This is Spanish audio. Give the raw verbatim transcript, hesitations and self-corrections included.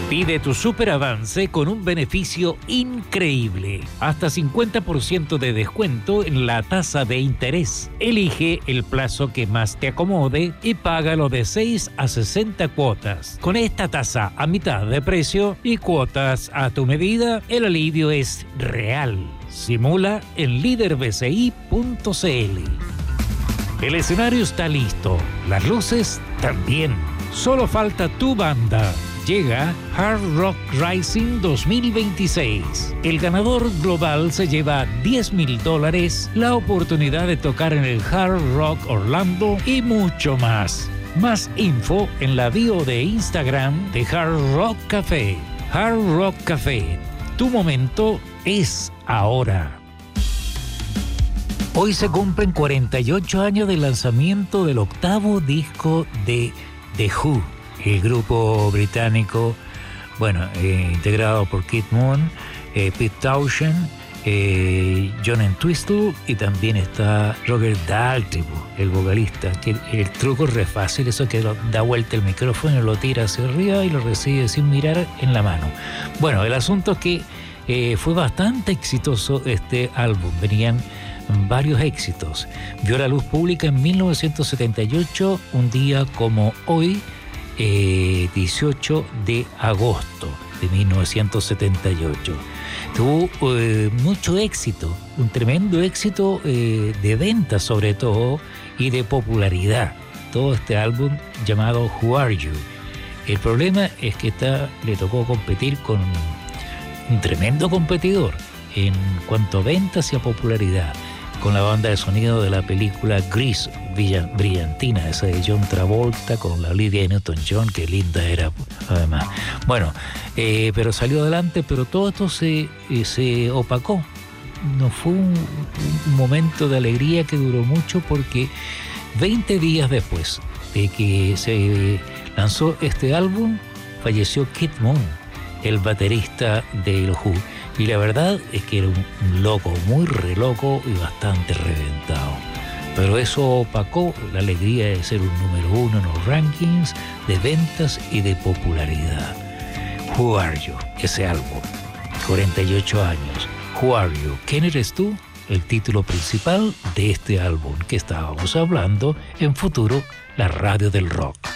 Pide tu super avance con un beneficio increíble. Hasta cincuenta por ciento de descuento en la tasa de interés. Elige el plazo que más te acomode y págalo de seis a sesenta cuotas. Con esta tasa a mitad de precio y cuotas a tu medida, el alivio es real. Simula en líder b c i punto c l. El escenario está listo. Las luces también. Solo falta tu banda. Llega Hard Rock Rising dos mil veintiséis. El ganador global se lleva diez mil dólares, la oportunidad de tocar en el Hard Rock Orlando y mucho más. Más info en la bio de Instagram de Hard Rock Café. Hard Rock Café. Tu momento es ahora. Hoy se cumplen cuarenta y ocho años del lanzamiento del octavo disco de The Who. El grupo británico, bueno, eh, integrado por Keith Moon, eh, Pete Townshend, eh, John Entwistle y también está Roger Daltrey, el vocalista. Que el, el truco es re fácil, eso que lo, da vuelta el micrófono, lo tira hacia arriba y lo recibe sin mirar en la mano. Bueno, el asunto es que eh, fue bastante exitoso este álbum, venían varios éxitos. Vio la luz pública en mil novecientos setenta y ocho, un día como hoy, Eh, dieciocho de agosto de mil novecientos setenta y ocho. Tuvo eh, mucho éxito, un tremendo éxito eh, de ventas sobre todo y de popularidad. Todo este álbum llamado Who Are You. El problema es que esta, le tocó competir con un tremendo competidor en cuanto a ventas y a popularidad, con la banda de sonido de la película Grease, brillantina, esa de John Travolta con la Olivia Newton-John, que linda era además. Bueno, eh, pero salió adelante, pero todo esto se, eh, se opacó. No fue un, un momento de alegría que duró mucho, porque veinte días después de que se lanzó este álbum, falleció Keith Moon, el baterista de los Who. Y la verdad es que era un loco, muy re loco y bastante reventado. Pero eso opacó la alegría de ser un número uno en los rankings de ventas y de popularidad. Who Are You? Ese álbum, cuarenta y ocho años. Who Are You? ¿Quién eres tú? El título principal de este álbum que estábamos hablando en Futuro, la radio del rock.